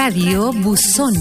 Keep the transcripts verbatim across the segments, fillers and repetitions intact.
Radio Buzón.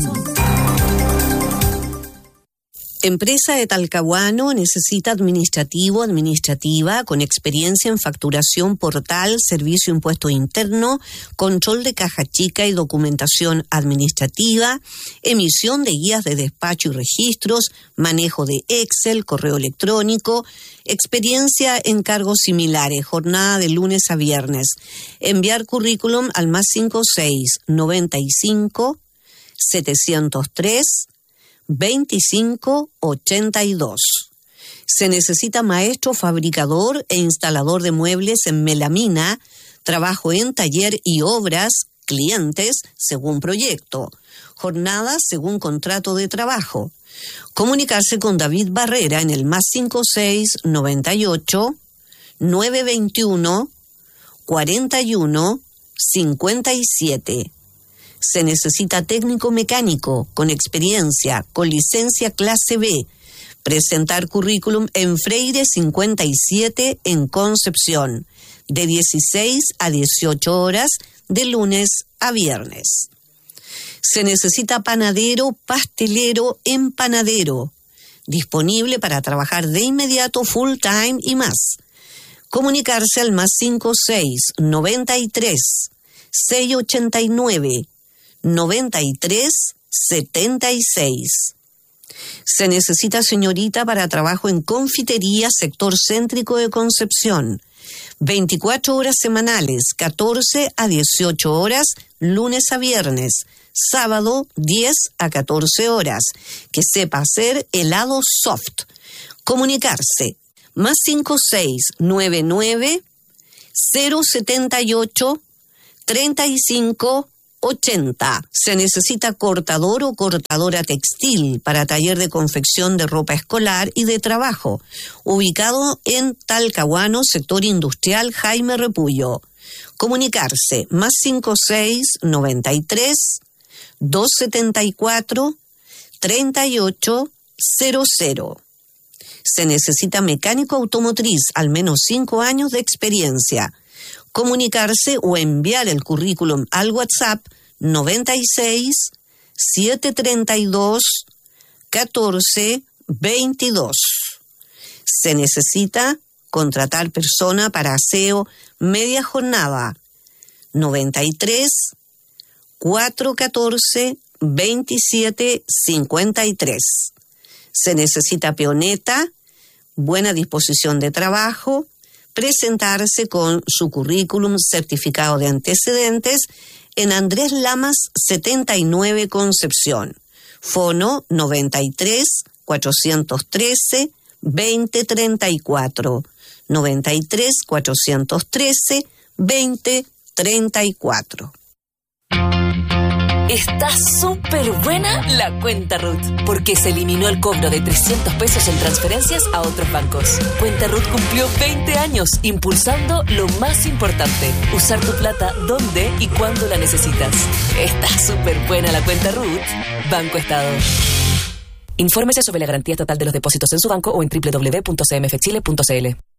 Empresa de Talcahuano necesita administrativo, administrativa, con experiencia en facturación portal, servicio impuesto interno, control de caja chica y documentación administrativa, emisión de guías de despacho y registros, manejo de Excel, correo electrónico, experiencia en cargos similares, jornada de lunes a viernes. Enviar currículum al más cinco seis noventa y cinco setecientos tres veinticinco ochenta y dos. Se necesita maestro, fabricador e instalador de muebles en melamina, trabajo en taller y obras, clientes según proyecto, jornada según contrato de trabajo. Comunicarse con David Barrera en el más cinco seis noventa y ocho novecientos veintiuno cuarenta y uno cincuenta y siete. Se necesita técnico mecánico con experiencia, con licencia clase B. Presentar currículum en Freire cincuenta y siete en Concepción, de dieciséis a dieciocho horas, de lunes a viernes. Se necesita panadero, pastelero, empanadero, disponible para trabajar de inmediato, full time y más. Comunicarse al más cinco seis noventa y tres seiscientos ochenta y nueve noventa y tres setenta y seis. Se necesita señorita para trabajo en confitería, sector céntrico de Concepción. veinticuatro horas semanales, catorce a dieciocho horas, lunes a viernes. Sábado, diez a catorce horas. Que sepa hacer helado soft. Comunicarse. Más cinco seis nueve nueve cero setenta y ocho treinta y cinco ochenta. Se necesita cortador o cortadora textil para taller de confección de ropa escolar y de trabajo, ubicado en Talcahuano, sector industrial Jaime Repullo. Comunicarse más cinco seis noventa y tres doscientos setenta y cuatro treinta y ocho cero cero. Se necesita mecánico automotriz, al menos cinco años de experiencia. Comunicarse o enviar el currículum al WhatsApp noventa y seis setecientos treinta y dos catorce veintidós. Se necesita contratar persona para aseo media jornada noventa y tres cuatrocientos catorce veintisiete cincuenta y tres. Se necesita peoneta, buena disposición de trabajo, presentarse con su currículum, certificado de antecedentes en Andrés Lamas setenta y nueve Concepción. Fono noventa y tres cuatrocientos trece veinte treinta y cuatro. noventa y tres cuatrocientos trece veinte treinta y cuatro. Está súper buena la cuenta Ruth, porque se eliminó el cobro de trescientos pesos en transferencias a otros bancos. Cuenta Ruth cumplió veinte años, impulsando lo más importante: usar tu plata donde y cuando la necesitas. Está súper buena la cuenta Ruth. Banco Estado. Infórmese sobre la garantía estatal de los depósitos en su banco o en doble u doble u doble u punto c m f chile punto c l.